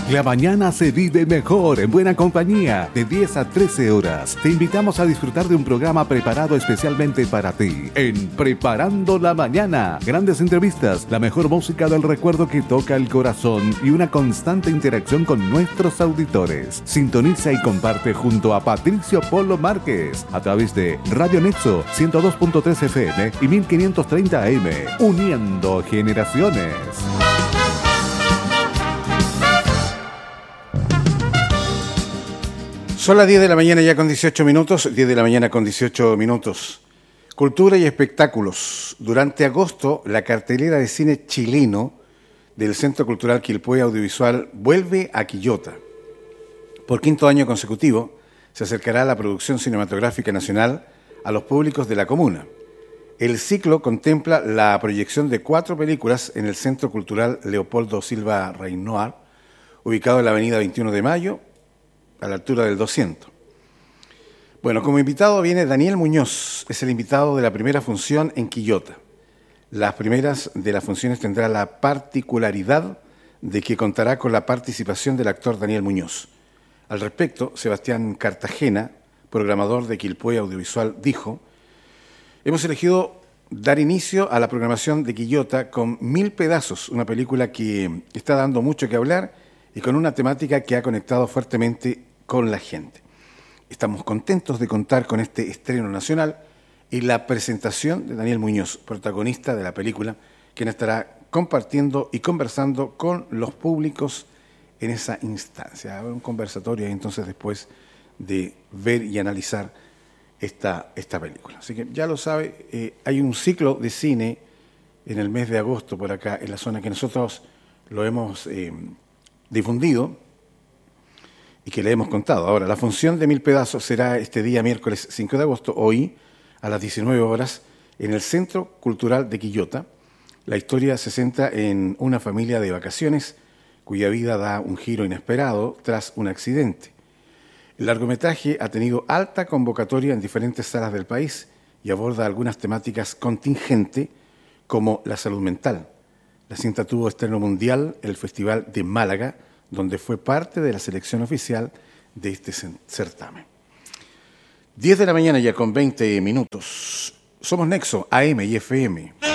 La mañana se vive mejor en buena compañía, de 10 a 13 horas. Te invitamos a disfrutar de un programa preparado especialmente para ti. En Preparando la Mañana, grandes entrevistas, la mejor música del recuerdo que toca el corazón y una constante interacción con nuestros auditores. Sintoniza y comparte junto a Patricio Polo Márquez a través de Radio Nexo 102.3 FM y 1530 AM, uniendo generaciones. Son las 10 de la mañana ya con 18 minutos, 10 de la mañana con 18 minutos. Cultura y espectáculos. Durante agosto, la cartelera de cine chileno del Centro Cultural Quilpué Audiovisual vuelve a Quillota. Por quinto año consecutivo, se acercará la producción cinematográfica nacional a los públicos de la comuna. El ciclo contempla la proyección de 4 películas en el Centro Cultural Leopoldo Silva Reinoir, ubicado en la avenida 21 de Mayo, a la altura del 200. Bueno, como invitado viene Daniel Muñoz, es el invitado de la primera función en Quillota. Las primeras de las funciones tendrá la particularidad de que contará con la participación del actor Daniel Muñoz. Al respecto, Sebastián Cartagena, programador de Quilpué Audiovisual, dijo: hemos elegido dar inicio a la programación de Quillota con 1000 pedazos, una película que está dando mucho que hablar y con una temática que ha conectado fuertemente con la gente. Estamos contentos de contar con este estreno nacional y la presentación de Daniel Muñoz, protagonista de la película, quien estará compartiendo y conversando con los públicos en esa instancia. Un conversatorio entonces después de ver y analizar esta película. Así que ya lo sabe, hay un ciclo de cine en el mes de agosto por acá, en la zona que nosotros lo hemos difundido y que le hemos contado. Ahora, la función de 1000 pedazos será este día miércoles 5 de agosto, hoy, a las 19 horas, en el Centro Cultural de Quillota. La historia se centra en una familia de vacaciones cuya vida da un giro inesperado tras un accidente. El largometraje ha tenido alta convocatoria en diferentes salas del país y aborda algunas temáticas contingentes como la salud mental. La cinta tuvo estreno mundial en el Festival de Málaga, donde fue parte de la selección oficial de este certamen. 10 de la mañana ya con 20 minutos. Somos Nexo, AM y FM.